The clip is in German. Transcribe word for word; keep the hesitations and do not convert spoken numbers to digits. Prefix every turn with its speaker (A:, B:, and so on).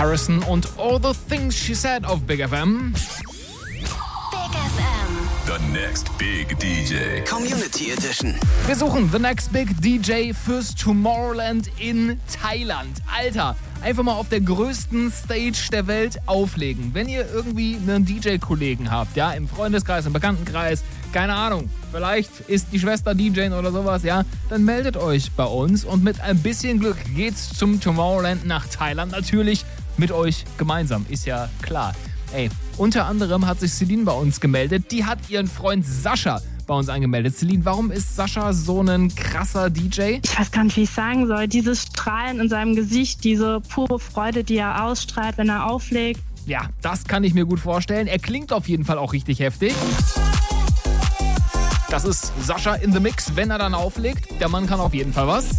A: Harrison und All the Things She Said auf Big F M.
B: Big F M.
C: The Next Big D J.
D: Community Edition.
A: Wir suchen The Next Big D J fürs Tomorrowland in Thailand. Alter, einfach mal auf der größten Stage der Welt auflegen. Wenn ihr irgendwie einen D J-Kollegen habt, ja, im Freundeskreis, im Bekanntenkreis, keine Ahnung, vielleicht ist die Schwester D J oder sowas, ja, dann meldet euch bei uns und mit ein bisschen Glück geht's zum Tomorrowland nach Thailand. Natürlich mit euch gemeinsam, ist ja klar. Ey, unter anderem hat sich Celine bei uns gemeldet. Die hat ihren Freund Sascha bei uns angemeldet. Celine, warum ist Sascha so ein krasser D J?
E: Ich weiß gar nicht, wie ich sagen soll. Dieses Strahlen in seinem Gesicht, diese pure Freude, die er ausstrahlt, wenn er auflegt.
A: Ja, das kann ich mir gut vorstellen. Er klingt auf jeden Fall auch richtig heftig. Das ist Sascha in the Mix, wenn er dann auflegt. Der Mann kann auf jeden Fall was.